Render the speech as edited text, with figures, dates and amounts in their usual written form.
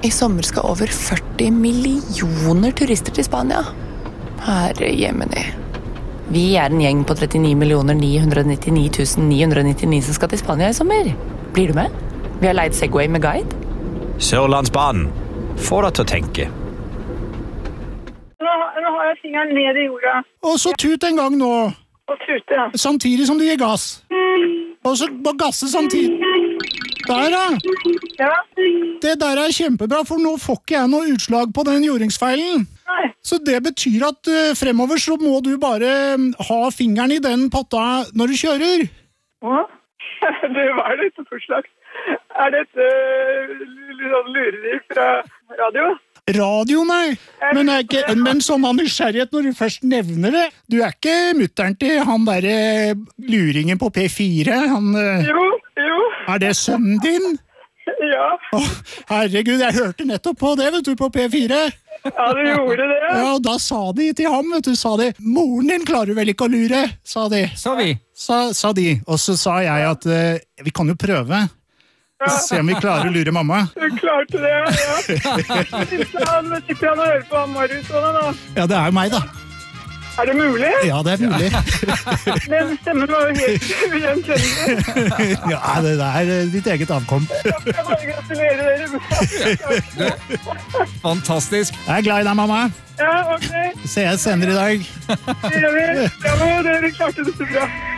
I sommer skal over 40 millioner turister til Spania. Herre Jemini. Vi en gjeng på 39.999.999 som skal til Spania I sommer. Blir du med? Vi har leid Segway med guide. Sørlandsbanen. Få deg til å tenke. Nå har jeg fingeren ned I jorda. Og så tut en gang nå. Og tute, ja. Samtidig som du gir gass. Og så gasse samtidig. Der da. Ja. Det der kjempebra, for nå får ikke jeg noe utslag på den jordingsfeilen. Nei. Så det betyr at fremover så må du bare ha fingeren I den potta når du kjører. Hva? Hva dette for slags? Dette sånn lureri fra radio? Radio, nei. Men sånn av nysgjerrighet når du først nevner det. Du ikke mutteren til han der luringen på P4? Jo. Det sønnen din? Ja. Herregud, jeg hørte nettopp på det, vet du, på P4. Ja, du gjorde det. Ja, og da sa de til ham, vet du, sa de, moren din klarer vel ikke å lure, sa de. Sa vi? Sa de, og så sa jeg at vi kan jo prøve. Se om vi klarer å lure mamma. Du klarte det, ja. Sitter han og hører på Marius og da? Ja, det jo meg da. Det mulig? Ja, det mulig. Den stemmen var jo helt ugjenkjennelig. Ja, det ditt eget avkom. Jeg bare gratulerer dere. Fantastisk. Jeg glad I deg, mamma. Ja, ok. Ses senere I dag. Det gjør vi. Ja, men dere klarte det så bra.